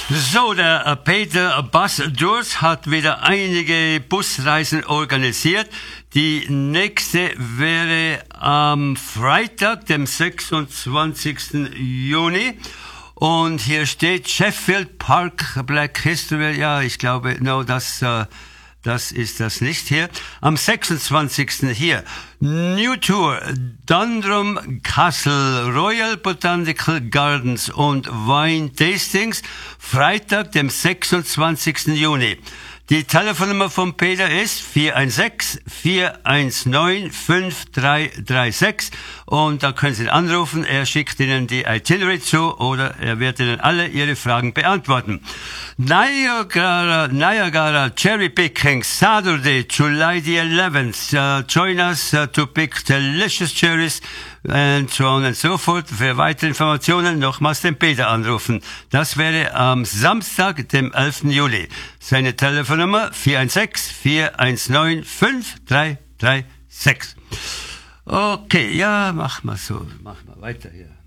So, der Peter Bas Durst hat wieder einige Busreisen organisiert. Die nächste wäre am Freitag, dem 26. Juni. Und hier steht Sheffield Park Black History. Ja, ich glaube, no, das ist das nicht hier. Am 26. hier. New Tour, Dundrum Castle, Royal Botanical Gardens und Wine Tastings. Freitag, dem 26. Juni. Die Telefonnummer von Peter ist 416-419-5336 und da können Sie ihn anrufen. Er schickt Ihnen die Itinerary zu oder er wird Ihnen alle Ihre Fragen beantworten. Niagara Cherry Picking, Saturday, July the 11th. Join us to pick delicious cherries and so on and so forth. Für weitere Informationen nochmals den Peter anrufen. Das wäre am Samstag, dem 11. Juli. Seine Telefonnummer 416-419-5336. Okay, ja, mach mal so. Mach mal weiter hier.